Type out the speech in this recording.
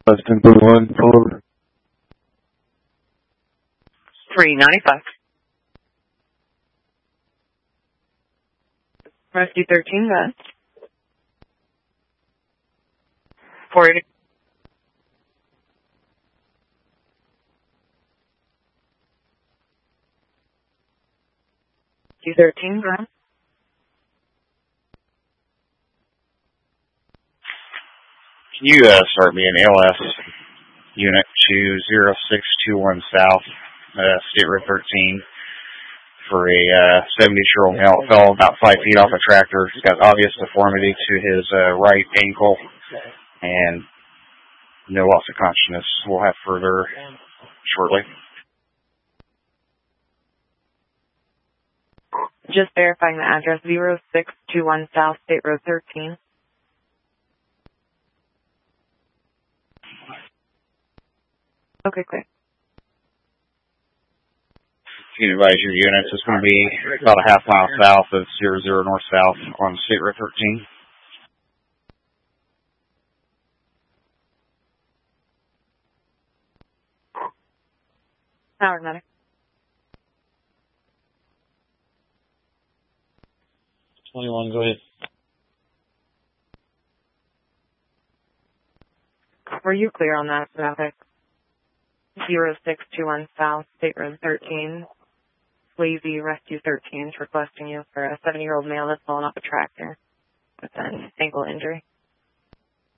Weston Blue 1, forward. 395. Rescue 13, go ahead. 480. Rescue 13, go ahead. Can you start me an LS unit to 0621 South, State Road 13, for a 70-year-old male fell about 5 feet off a tractor. He's got obvious deformity to his right ankle and no loss of consciousness. We'll have further shortly. Just verifying the address, 0621 South, State Road 13. Okay, clear. You can advise your units. It's going to be about a half mile south of 00 North South on State Road 13. Howard Medic. Go ahead. Were you clear on that traffic? 0621 South, State Road 13. Swayze Rescue 13 is requesting you for a 70-year-old male that's fallen off a tractor with an ankle injury.